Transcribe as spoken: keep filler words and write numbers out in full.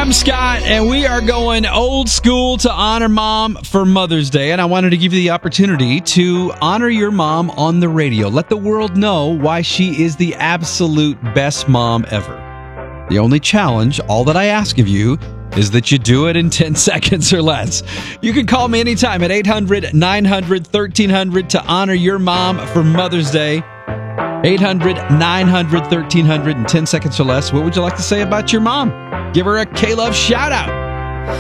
I'm Scott, and we are going old school to honor Mom for Mother's Day. And I wanted to give you the opportunity to honor your mom on the radio. Let the world know why she is the absolute best mom ever. The only challenge, all that I ask of you, is that you do it in ten seconds or less. You can call me anytime at eight hundred, nine hundred, thirteen hundred to honor your mom for Mother's Day. eight hundred, nine hundred, thirteen hundred in ten seconds or less. What would you like to say about your mom? Give her a K-Love shout out.